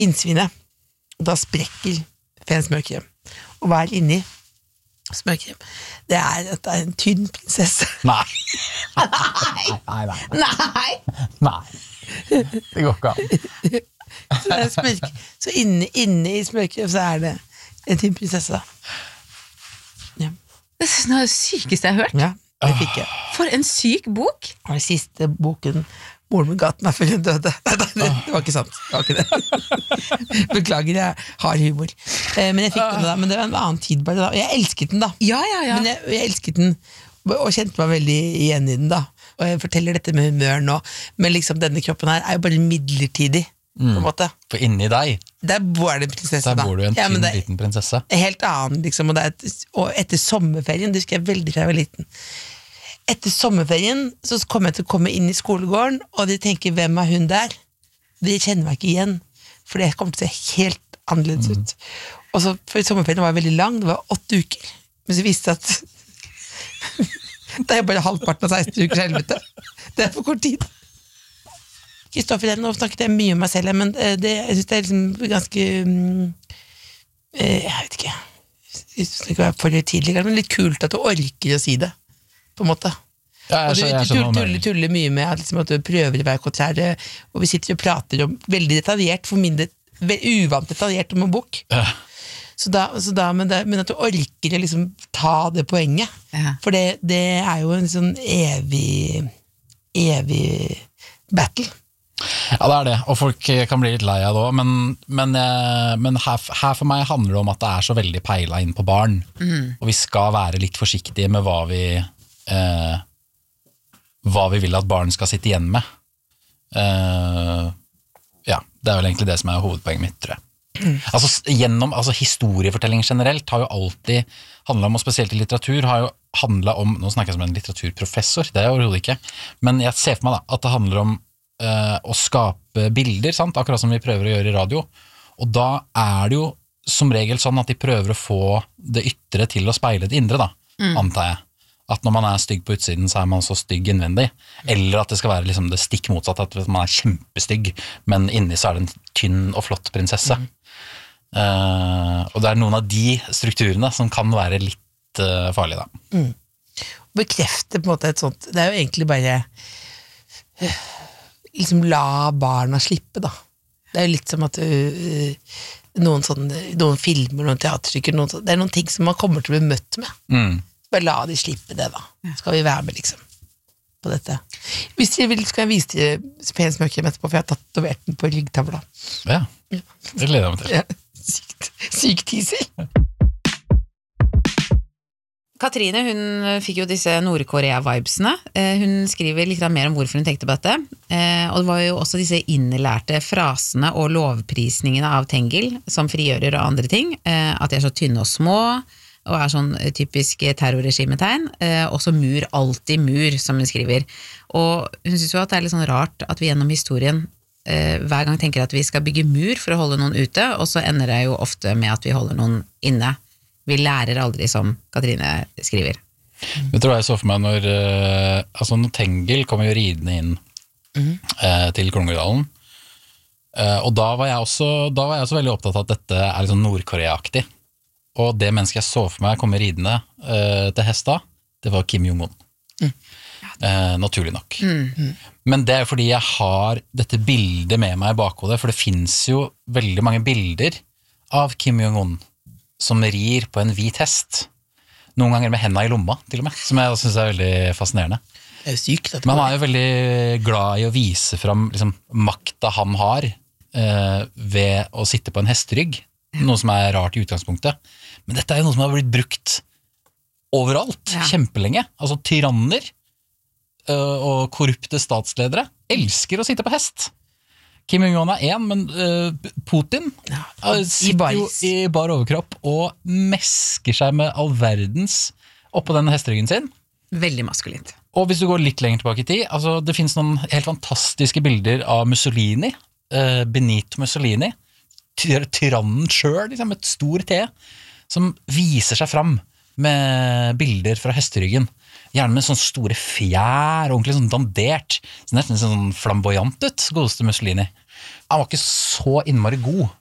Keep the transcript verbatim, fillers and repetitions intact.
innsvinet, og da sprekker fens smørkrem. Og hva er inni smørkrem? Det er at det er en tynn prinsesse. Nei. Nei. Nei, nei. Nei. Nei. Det går ikke an. Så, det er smørk- så inne, inne i smørkrem så er det en tynn prinsesse. Ja. Det er noe av det sykeste jeg har hørt. Ja, det fikk jeg. For en syk bok. Det var den siste boken moren min gatt meg før hun døde. Nei, nei, det, det var ikke sant. Det var ikke det. Beklager, jeg har humor. Eh, men jeg fikk den da, men det var en annen tid bare da. Jeg elsket den da. Ja, ja, ja. Men jeg, jeg elsket den, og kjente meg veldig igjen i den da. Og jeg forteller dette med humør nå, men liksom denne kroppen her er jo bare midlertidig, på en måte. For inni deg, Der bor det en prinsesse der da. bor du en Ja, men tynn det liten prinsesse. er helt annen, liksom, og, det er et, og etter sommerferien, det husker jeg veldig fra jeg var liten. Etter sommerferien så kommer jeg til å komme inn i skolegården, og de tenker, hvem er hun der? De kjenner meg ikke igjen, for det kommer til å se helt annerledes Mm. ut. Og så, for sommerferien var veldig lang, det var åtte uker, men så viste det at det er bare halvparten av seksten uker helvete. Det er for kort tid. Kristoffer, nå snakket jeg mye om meg selv, men det, jeg synes det er liksom ganske mm, eh, jeg vet ikke, jeg synes det ikke var for tidligere, men litt kult at du orker å si det, på en måte. Ja, Og jeg, du, skjønner- jeg du skjønner hva tuller, du tuller, mener. tuller mye med at, liksom, at du prøver å være kontrær, og vi sitter og prater om veldig detaljert, for mindre ve- uvant detaljert om en bok. Ja. Så da, så da men, det, men at du orker å liksom ta det poenget, Ja. for det, det er jo en sånn evig, evig battle. Ja, det er det, og folk kan bli litt lei av det også, men, men, eh, men her, her for meg handler det om at det er så veldig peilet inn på barn, og vi skal være litt forsiktige med hva vi, eh, hva vi vil at barn skal sitte igjen med. Eh, ja, det er vel egentlig det som er hovedpoenget mitt, tror jeg. Altså, s- gjennom, altså historiefortelling generelt har jo alltid handlet om, og spesielt i litteratur, har jo handlet om, nå snakker jeg som en litteraturprofessor, det er jeg overhodet ikke, men jeg ser for meg da, at det handler om eh, å skape bilder, sant? Akkurat som vi prøver å gjøre i radio, og da er det jo som regel sånn at de prøver å få det ytre til å speile det indre da, antar jeg. At når man er stygg på utsiden, så er man så stygg innvendig. Eller at det skal være liksom det stikk motsatt, at man er kjempestygg, men inni så er det en tynn og flott prinsesse. Eh, og det er noen av de strukturene som kan være litt uh, farlige da. Bekrefte på en måte et sånt, det er jo egentlig bare øh, liksom la barna slippe da. Det er jo litt som at øh, noen sånne, noen filmer, noen teaterstykker, noen, sånne- det er noen ting som man kommer til å bli møtt med. Mm. Bare la de slippe det da. Skal vi være med liksom på dette. Hvis dere vil, skal jeg vise dere pen smørkrem etterpå, for jeg har tatovert den på ryggtavla. Ja, det gleder jeg meg til. Ja, sykt, sykt teaser. Katrine, hun fikk jo disse Nord-Korea-vibesene. Eh, Hun skriver litt mer om hvorfor hun tenkte på dette. Eh, Og det var jo også disse innlærte frasene og lovprisningene av Tengil, som frigjører og andre ting. Eh, At de er så tynne og små, og er sånn typisk terrorregimetegn. Eh, Også mur, alltid mur, som hun skriver. Og hun synes jo at det er litt sånn rart at vi gjennom historien eh, hver gang tenker at vi skal bygge mur for å holde noen ute, og så ender det jo ofte med at vi holder noen inne. Vi lærer aldri, som Katrine skriver. Vet du hva jeg så for meg når, eh, altså når Tengil kom jo ridende inn eh, til Klungerdalen, eh, og da var, jeg også, da var jeg også veldig opptatt av at dette er litt sånn Nord-Korea-aktig. Og det mennesket jeg så for meg komme ridende eh, til hest da, det var Kim Jong-un. Eh, naturlig nok. Men det er jo fordi jeg har dette bildet med meg i bakhodet, for det finnes jo veldig mange bilder av Kim Jong-un som rir på en hvit hest. Noen ganger med hendene i lomma, til og med, som jeg synes er veldig fascinerende. Det er jo sykt. Dette. Men han er jo veldig glad i å vise fram liksom, makta han har eh, ved å sitte på en hesterygg, noe som er rart i utgangspunktet. Men dette er jo noe som har blitt brukt overalt, Ja. kjempelenge. Altså tyranner øh, og korrupte statsledere elsker å sitte på hest. Kim Jong-un er en, men øh, Putin Ja, øh, i sitter jo baris. i bar overkropp og mesker seg med all verdens oppå den hesteryggen sin. Veldig maskulint. Og hvis du går litt lenger tilbake i tid, altså det finnes noen helt fantastiske bilder av Mussolini, eh, Benito Mussolini, tyr tyrannen selv, liksom, et stor T, som viser seg fram med bilder fra hesteryggen. Gjerne med sånne store fjær, ordentlig sånn dandert. Så nesten sånn flamboyant ut, godeste Mussolini. Han var ikke så innmari god,